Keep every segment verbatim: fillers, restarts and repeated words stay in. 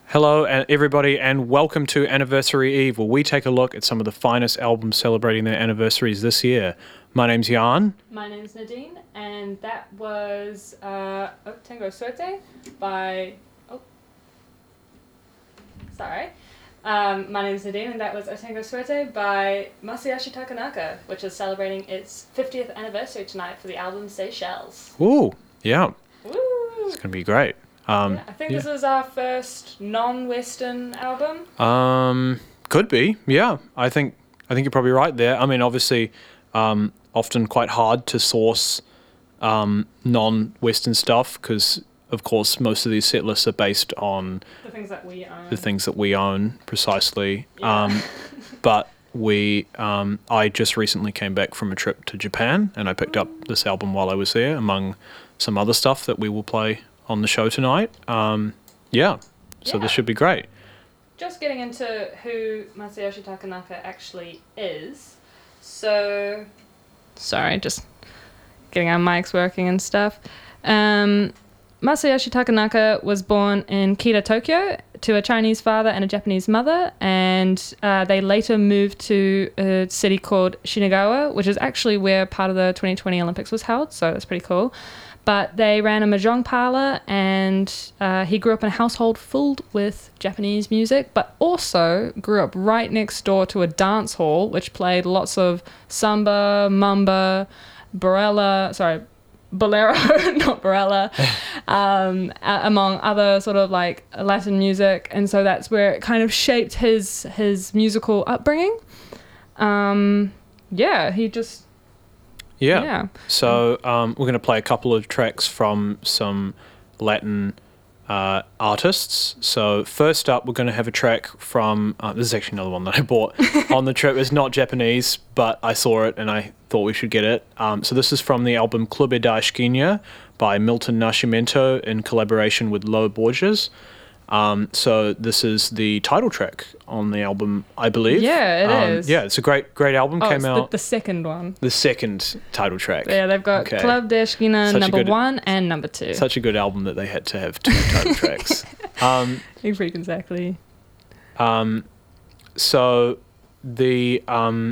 Hello, and everybody, and welcome to Anniversary Eve, where we take a look at some of the finest albums celebrating their anniversaries this year. My name's Jan. My name's Nadine, and that was uh, oh, Tengo Suerte by... Oh, sorry. Um, my name's Nadine, and that was O Tengo Suerte by Masayoshi Takanaka, which is celebrating its fiftieth anniversary tonight for the album Seychelles. Ooh, yeah. Woo! It's going to be great. Um, yeah, I think yeah. this is our first non-Western album. Um, could be, yeah. I think I think you're probably right there. I mean, obviously, um, often quite hard to source um, non-Western stuff because, of course, most of these set lists are based on The things that we own. the things that we own precisely. Yeah. Um, but we, um, I just recently came back from a trip to Japan, and I picked up this album while I was there, among some other stuff that we will play on the show tonight. Um, yeah, so Yeah. this should be great. Just getting into who Masayoshi Takanaka actually is. So, sorry, just getting our mics working and stuff. Um, Masayoshi Takanaka was born in Kita, Tokyo, to a Chinese father and a Japanese mother, and uh, they later moved to a city called Shinagawa, which is actually where part of the twenty twenty Olympics was held, so that's pretty cool. But they ran a mahjong parlor, and uh, he grew up in a household filled with Japanese music, but also grew up right next door to a dance hall, which played lots of samba, mamba, barella, sorry, bolero, not barella, um, a- among other sort of like Latin music. And so that's where it kind of shaped his, his musical upbringing. Um, yeah, he just... Yeah. Yeah. So um, we're going to play a couple of tracks from some Latin uh, artists. So first up, we're going to have a track from, uh, this is actually another one that I bought on the trip. It's not Japanese, but I saw it and I thought we should get it. Um, so this is from the album Clube da Esquina by Milton Nascimento in collaboration with Lo Borges. Um, so this is the title track on the album, I believe. Yeah, it um, is. Yeah, it's a great, great album. Oh, Came it's out the, the second one. the second title track. Yeah, they've got Okay. Club de Esquina Such a number good- one and number two. Such a good album that they had to have two title tracks. Um, Exactly. um, so the um,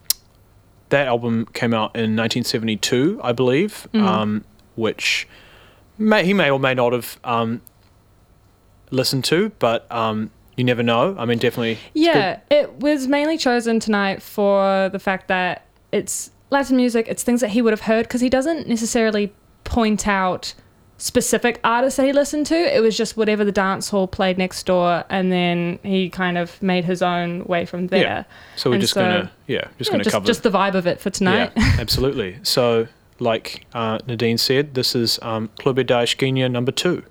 that album came out in nineteen seventy-two, I believe, Mhm. um, which may, he may or may not have um, listened to, but um, you never know. I mean, definitely. it's Yeah, it was mainly chosen tonight for the fact that it's Latin music, it's things that he would have heard, because he doesn't necessarily point out specific artists that he listened to. It was just whatever the dance hall played next door, and then he kind of made his own way from there. Yeah. So we're And just so- gonna yeah just Yeah, gonna just, cover just the vibe of it for tonight. Yeah, absolutely. So like uh, Nadine said, this is um, Clube da Esquina number two.